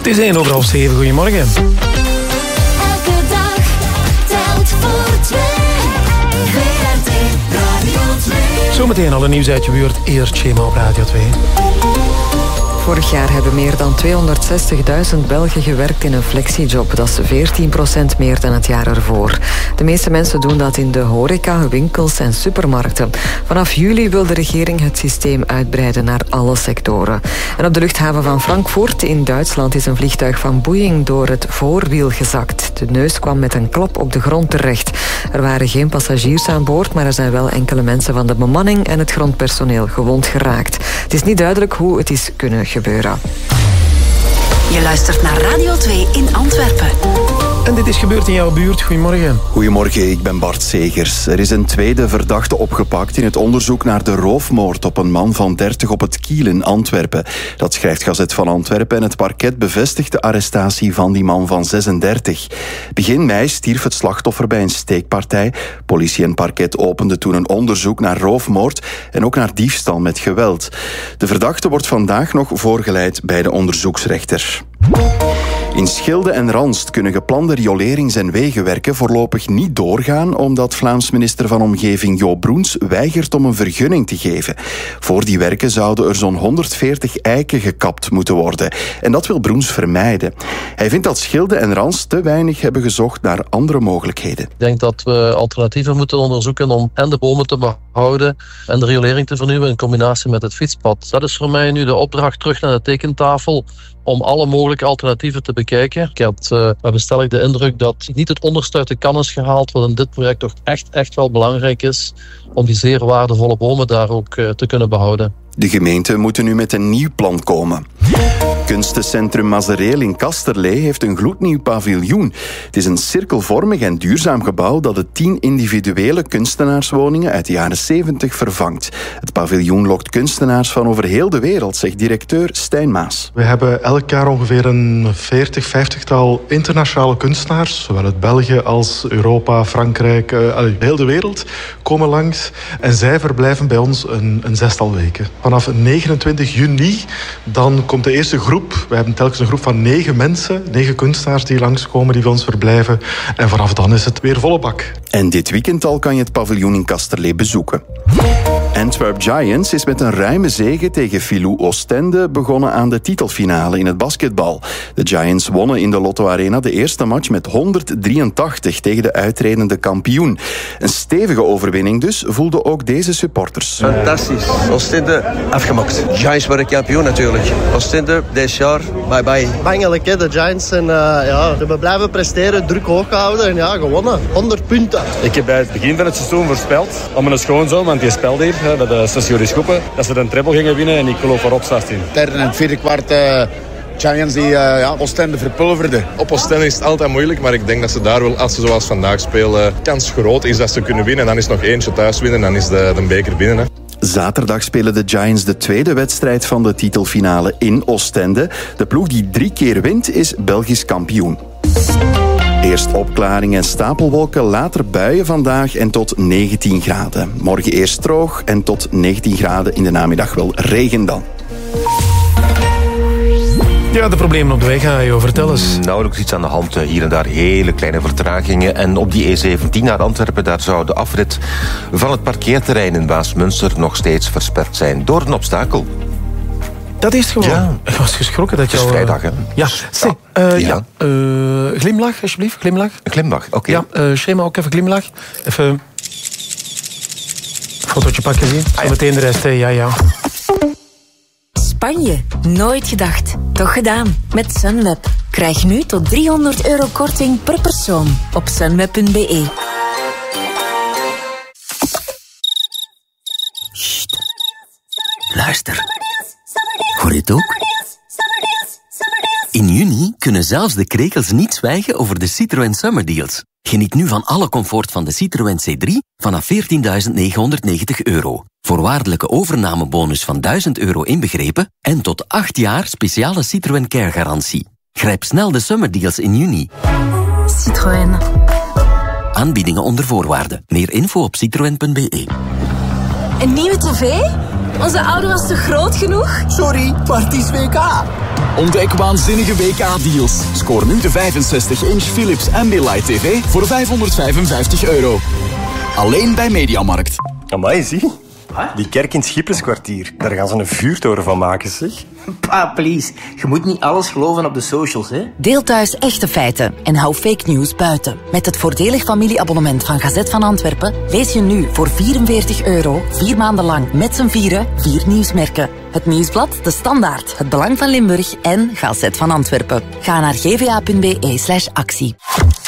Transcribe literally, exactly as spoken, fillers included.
Het is één over half zeven. Goedemorgen. Elke dag telt voor twee. V R T Radio twee. Zometeen alle nieuws uit je buurt. Eerst Schema op Radio twee. Vorig jaar hebben meer dan tweehonderdzestigduizend Belgen gewerkt in een flexiejob. Dat is veertien procent meer dan het jaar ervoor. De meeste mensen doen dat in de horeca, winkels en supermarkten. Vanaf juli wil de regering het systeem uitbreiden naar alle sectoren. En op de luchthaven van Frankfurt in Duitsland is een vliegtuig van Boeing door het voorwiel gezakt. De neus kwam met een klap op de grond terecht. Er waren geen passagiers aan boord, maar er zijn wel enkele mensen van de bemanning en het grondpersoneel gewond geraakt. Het is niet duidelijk hoe het is kunnen gebeuren. gebeuren. Je luistert naar Radio twee in Antwerpen. En dit is gebeurd in jouw buurt. Goedemorgen. Goedemorgen, ik ben Bart Segers. Er is een tweede verdachte opgepakt in het onderzoek naar de roofmoord op een man van dertig op het Kiel in Antwerpen. Dat schrijft Gazet van Antwerpen en het parket bevestigt de arrestatie van die man van zesendertig. Begin mei stierf het slachtoffer bij een steekpartij. Politie en parket openden toen een onderzoek naar roofmoord en ook naar diefstal met geweld. De verdachte wordt vandaag nog voorgeleid bij de onderzoeksrechter. In Schilde en Ranst kunnen geplande riolerings- en wegenwerken voorlopig niet doorgaan omdat Vlaams minister van Omgeving Jo Broens weigert om een vergunning te geven. Voor die werken zouden er zo'n honderdveertig eiken gekapt moeten worden. En dat wil Broens vermijden. Hij vindt dat Schilde en Ranst te weinig hebben gezocht naar andere mogelijkheden. Ik denk dat we alternatieven moeten onderzoeken om en de bomen te behouden en de riolering te vernieuwen in combinatie met het fietspad. Dat is voor mij nu de opdracht terug naar de tekentafel om alle mogelijke alternatieven te bekijken. Ik had uh, hebben stellig de indruk dat niet het onderste uit de kan is gehaald, wat in dit project toch echt, echt wel belangrijk is om die zeer waardevolle bomen daar ook uh, te kunnen behouden. De gemeenten moeten nu met een nieuw plan komen. Kunstencentrum Mazereel in Kasterlee heeft een gloednieuw paviljoen. Het is een cirkelvormig en duurzaam gebouw dat de tien individuele kunstenaarswoningen uit de jaren zeventig vervangt. Het paviljoen lokt kunstenaars van over heel de wereld, zegt directeur Stijn Maas. We hebben elk jaar ongeveer een veertig, vijftigtal internationale kunstenaars, zowel uit België als Europa, Frankrijk, uh, heel de wereld, komen langs. En zij verblijven bij ons een, een zestal weken. Vanaf negenentwintig juni dan komt de eerste groep. We hebben telkens een groep van negen mensen, negen kunstenaars die langskomen, die bij ons verblijven. En vanaf dan is het weer volle bak. En dit weekend al kan je het paviljoen in Kasterlee bezoeken. Antwerp Giants is met een ruime zege tegen Filou Oostende begonnen aan de titelfinale in het basketbal. De Giants wonnen in de Lotto Arena de eerste match met honderddrieëntachtig tegen de uitredende kampioen. Een stevige overwinning dus, voelden ook deze supporters. Fantastisch. Oostende afgemokt. Giants worden kampioen natuurlijk. Oostende, dit jaar, bye bye. Bangelijk, hè, de Giants. En, uh, ja, we hebben blijven presteren, druk hoog gehouden en ja, gewonnen. honderd punten. Ik heb bij het begin van het seizoen voorspeld, om mijn schoonzoon, want die speelde hier, bij de Sessioris Schoepen, dat ze de treble gingen winnen en ik geloof erop zestien. Derde en vierde kwart uh, Giants die uh, ja, Oostende verpulverden. Op Oostende is het altijd moeilijk, maar ik denk dat ze daar wel, als ze zoals vandaag spelen, kans groot is dat ze kunnen winnen. En dan is nog eentje thuis winnen, dan is de, de beker binnen. Hè. Zaterdag spelen de Giants de tweede wedstrijd van de titelfinale in Oostende. De ploeg die drie keer wint is Belgisch kampioen. Eerst opklaring en stapelwolken, later buien vandaag en tot negentien graden. Morgen eerst droog en tot negentien graden, in de namiddag wel regen dan. Ja, de problemen op de weg, ga je over. Vertel eens. Nauwelijks iets aan de hand. Hier en daar hele kleine vertragingen. En op die E zeventien naar Antwerpen, daar zou de afrit van het parkeerterrein in Waasmunster nog steeds versperd zijn door een obstakel. Dat is het gewoon. Ja. Ik was geschrokken dat je. Het is vrijdag, hè? Ja, zeg, uh, ja. ja. Uh, glimlach, alsjeblieft, glimlach. Een glimlach, oké. Okay. Ja, uh, schema ook even glimlach. Even een fotootje pakken, zie. Ah, ja. Meteen de rest, hè. Ja, ja. Spanje. Nooit gedacht. Toch gedaan. Met Sunweb. Krijg nu tot driehonderd euro korting per persoon op sunweb punt be. Sst. Luister. Hoor je het ook? In juni kunnen zelfs de krekels niet zwijgen over de Citroën Summer Deals. Geniet nu van alle comfort van de Citroën C drie vanaf veertienduizend negenhonderdnegentig euro. Voorwaardelijke overnamebonus van duizend euro inbegrepen en tot acht jaar speciale Citroën Care garantie. Grijp snel de Summer Deals in juni. Citroën. Aanbiedingen onder voorwaarden. Meer info op citroën punt be. Een nieuwe tv? Onze oude was te groot genoeg? Sorry, maar het is W K. Ontdek waanzinnige W K-deals. Scoor nu de vijfenzestig inch Philips Ambilight T V voor vijfhonderdvijfenvijftig euro. Alleen bij Mediamarkt. Amai, zie. Die kerk in het Schipperskwartier. Daar gaan ze een vuurtoren van maken, zeg. Pa, please. Je moet niet alles geloven op de socials, hè? Deel thuis echte feiten en hou fake news buiten. Met het voordelig familieabonnement van Gazet van Antwerpen lees je nu voor vierenveertig euro vier maanden lang met z'n vieren vier nieuwsmerken. Het Nieuwsblad, De Standaard, Het Belang van Limburg en Gazet van Antwerpen. Ga naar gva punt be slash actie.